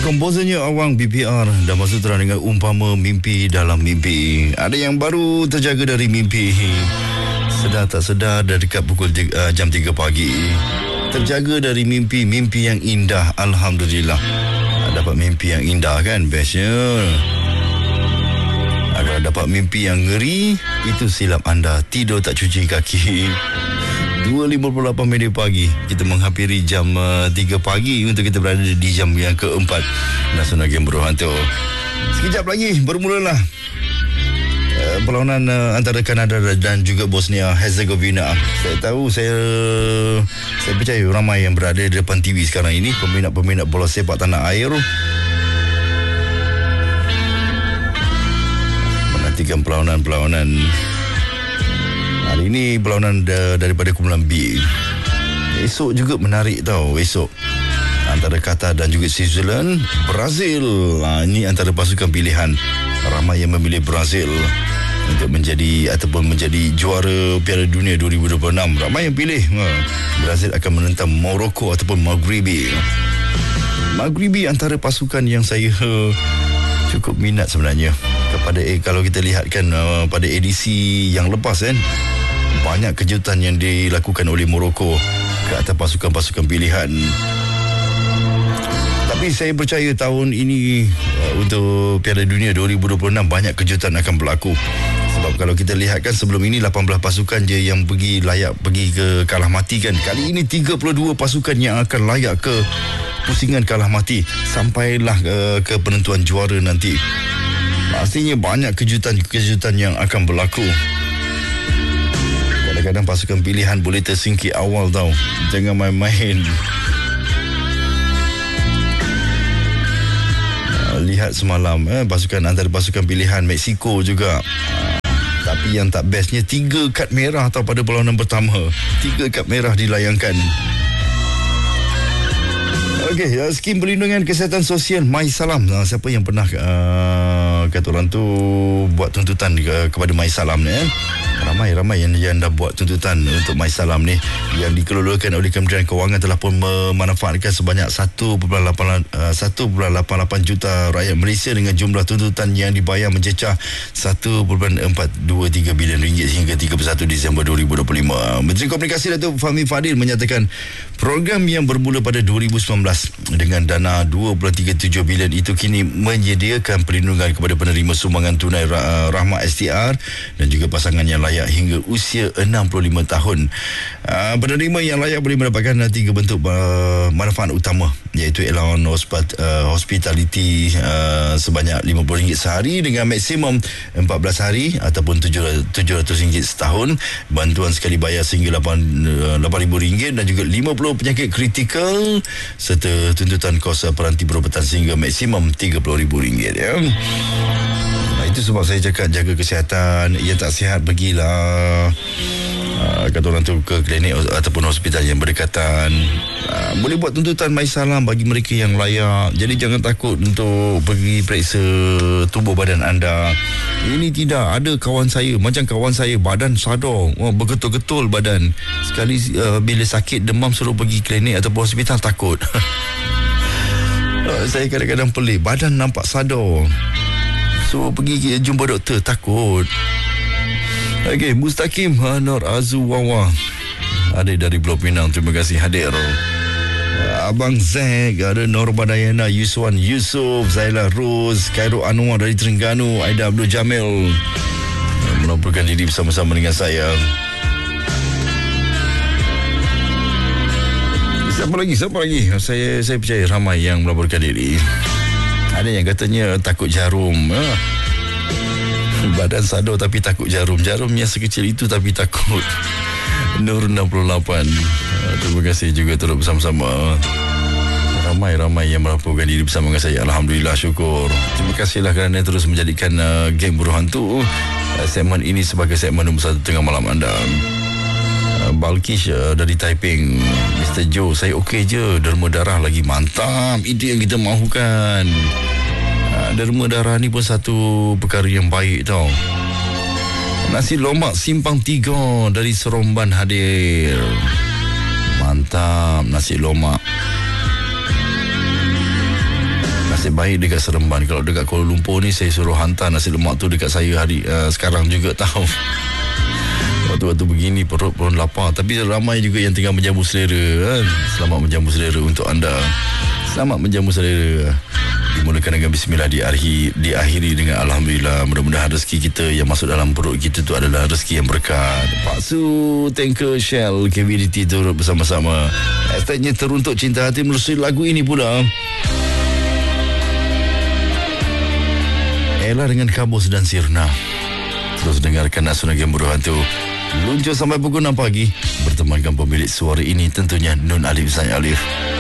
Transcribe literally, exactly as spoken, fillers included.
Komposernya Awang B P R dan masuk terang dengan umpama mimpi dalam mimpi. Ada yang baru terjaga dari mimpi. Sedar tak sedar dah dekat pukul uh, jam tiga pagi. Terjaga dari mimpi, mimpi yang indah. Alhamdulillah. Dapat mimpi yang indah kan, bestnya. Agar dapat mimpi yang ngeri, itu silap anda. Tidur tak cuci kaki. dua lima puluh lapan minit pagi. Kita menghampiri jam uh, tiga pagi untuk kita berada di jam yang keempat Nasional Game Buruh Hantu. Sekejap lagi bermulalah uh, perlawanan uh, antara Kanada dan juga Bosnia Herzegovina. Saya tahu, saya saya percaya ramai yang berada di depan T V sekarang ini, peminat-peminat bola sepak tanah air, menantikan perlawanan-perlawanan. Hari ini perlawanan da- daripada kumpulan B. Esok juga menarik tau. Esok antara Qatar dan juga Switzerland. Brazil, ha, ini antara pasukan pilihan. Ramai yang memilih Brazil untuk menjadi ataupun menjadi juara Piala Dunia dua ribu dua puluh enam. Ramai yang pilih ha, Brazil akan menentang Morocco ataupun Maghribi. Maghribi antara pasukan yang saya uh, cukup minat sebenarnya. Kepada eh, kalau kita lihatkan uh, pada edisi yang lepas kan, banyak kejutan yang dilakukan oleh Morocco ke atas pasukan-pasukan pilihan. Tapi saya percaya tahun ini uh, untuk Piala Dunia dua ribu dua puluh enam banyak kejutan akan berlaku. Sebab kalau kita lihatkan sebelum ini lapan belas pasukan je yang pergi layak pergi ke kalah mati kan. Kali ini tiga puluh dua pasukan yang akan layak ke pusingan kalah mati sampailah uh, ke penentuan juara nanti. Pastinya banyak kejutan-kejutan yang akan berlaku. Kadang-kadang pasukan pilihan boleh tersingkir awal tau. Jangan main-main. Lihat semalam eh, pasukan antara pasukan pilihan Mexico juga. Tapi yang tak bestnya, tiga kad merah tau pada perlawanan pertama. Tiga kad merah dilayangkan. Okey, uh, skim perlindungan kesihatan sosial MySalam. Uh, siapa yang pernah uh, kata orang tu buat tuntutan ke, kepada MySalam ni eh? Ramai-ramai yang, yang dah buat tuntutan untuk MySalam ni, yang dikelolakan oleh Kementerian Kewangan telah pun memanfaatkan sebanyak satu perpuluhan lapan juta rakyat Malaysia dengan jumlah tuntutan yang dibayar mencecah satu perpuluhan empat dua tiga bilion ringgit hingga tiga puluh satu Disember dua ribu dua puluh lima. Menteri Komunikasi Datuk Fahmi Fadil menyatakan program yang bermula pada dua ribu sembilan belas dengan dana dua perpuluhan tiga tujuh bilion itu kini menyediakan perlindungan kepada penerima sumbangan tunai rahmat S T R dan juga pasangan yang layak hingga usia enam puluh lima tahun. Uh, penerima yang layak boleh mendapatkan uh, tiga bentuk uh, manfaat utama, iaitu allowance hospat, uh, hospitality uh, sebanyak lima puluh ringgit sehari dengan maksimum empat belas hari ataupun tujuh ratus ringgit setahun, bantuan sekali bayar sehingga lapan ribu ringgit dan juga lima puluh penyakit kritikal serta tuntutan kos peranti perubatan sehingga maksimum tiga puluh ribu ringgit ya. Itu sebab saya cakap jaga kesihatan. Yang tak sihat pergilah uh, kata orang tu ke klinik ataupun hospital yang berdekatan. uh, Boleh buat tuntutan MySalam bagi mereka yang layak. Jadi jangan takut untuk pergi periksa tubuh badan anda. Ini tidak. Ada kawan saya, macam kawan saya, badan sadar, oh, bergetul-getul badan. Sekali uh, bila sakit demam suruh pergi klinik ataupun hospital, takut. uh, Saya kadang-kadang pelik, badan nampak sadar, so pergi jumpa doktor, takut. Okey, Mustaqim Nur Azuwawa hadir dari Blok Pinang. Terima kasih hadir. Abang Zack, ada Norma Dayana, Yuswan Yusof, Zaila Rose, Khairul Anwar dari Terengganu, Aida Abdul Jamil melaporkan diri bersama-sama dengan saya. Siapa lagi? Siapa lagi? Saya saya percaya ramai yang melaporkan diri. Ada yang katanya takut jarum. Ha? Badan sadar tapi takut jarum. Jarumnya sekecil itu tapi takut. Nur enam puluh lapan. Terima kasih juga turut bersama-sama. Ramai-ramai yang melaporkan diri bersama dengan saya. Alhamdulillah, syukur. Terima kasihlah kerana terus menjadikan uh, Geng Buruh Hantu uh, segmen ini sebagai segmen nombor satu tengah malam anda. Balkish uh, dari Taiping, Mister Joe, saya okey je, derma darah lagi mantap, itu yang kita mahukan. uh, derma darah ni pun satu perkara yang baik tau. Nasi lomak simpang tiga dari Seromban hadir. Mantap nasi lomak. nasib baik dekat Seremban. Kalau dekat Kuala Lumpur ni, saya suruh hantar nasi lemak tu dekat saya hari uh, sekarang juga tahu. Waktu-waktu begini perut pun lapar. Tapi ramai juga yang tengah menjamu selera kan? Selamat menjamu selera untuk anda. Selamat menjamu selera. Dimulakan dengan bismillah, diakhiri, diakhiri dengan alhamdulillah. Mudah-mudahan rezeki kita yang masuk dalam perut kita tu adalah rezeki yang berkat. Pak Su, Tanker, Shell, K V D T turut bersama-sama. Hashtagnya teruntuk cinta hati melalui lagu ini pula. Ella dengan Kabus dan Sirna. Terus dengarkan Nasional Game Buruh Hantu. Luncur sampai pukul enam pagi. Bertemankan pemilik suara ini tentunya Nun Alif Zain Alif.